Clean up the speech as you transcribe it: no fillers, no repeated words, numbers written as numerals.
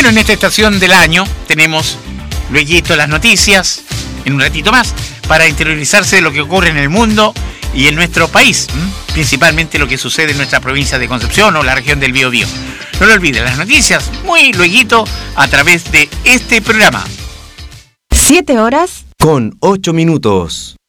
Bueno, en esta estación del año tenemos luego las noticias, en un ratito más, para interiorizarse de lo que ocurre en el mundo y en nuestro país, principalmente lo que sucede en nuestra provincia de Concepción o la región del Biobío. No lo olviden, las noticias muy luego a través de este programa. 7 horas con 8 minutos.